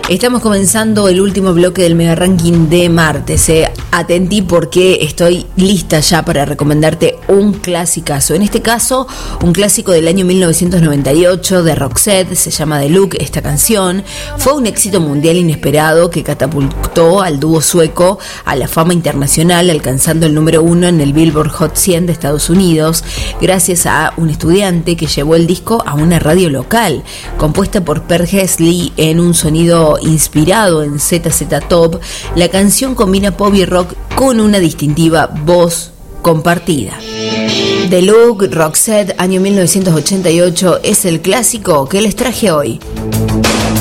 Estamos comenzando el último bloque del Mega Ranking de martes. Atentí porque estoy lista ya para recomendarte un clasicazo. En este caso, un clásico del año 1998 de Roxette, se llama The Look esta canción. Fue un éxito mundial inesperado que catapultó al dúo sueco a la fama internacional, alcanzando el número 1 en el Billboard Hot 100 de Estados Unidos, gracias a un estudiante que llevó el disco a una radio local, compuesta por Per Gessle en un sonido inspirado en ZZ Top. La canción combina pop y rock con una distintiva voz compartida. The Look, Roxette, año 1988, es el clásico que les traje hoy.